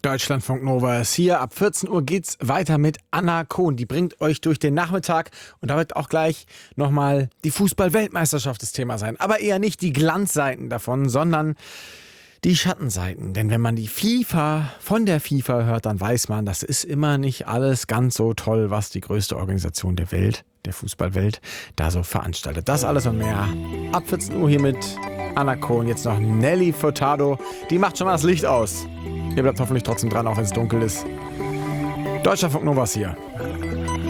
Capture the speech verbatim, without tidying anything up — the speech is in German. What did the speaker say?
Deutschlandfunk Nova ist hier. Ab vierzehn Uhr geht's weiter mit Anna Kohn. Die bringt euch durch den Nachmittag und da wird auch gleich nochmal die Fußball-Weltmeisterschaft das Thema sein. Aber eher nicht die Glanzseiten davon, sondern die Schattenseiten. Denn wenn man die FIFA von der FIFA hört, dann weiß man, das ist immer nicht alles ganz so toll, was die größte Organisation der Welt, der Fußballwelt, da so veranstaltet. Das alles und mehr ab vierzehn Uhr hier mit Anna Kohn. Jetzt noch Nelly Furtado. Die macht schon mal das Licht aus. Ihr bleibt hoffentlich trotzdem dran, auch wenn es dunkel ist. Deutschlandfunk Nova ist hier.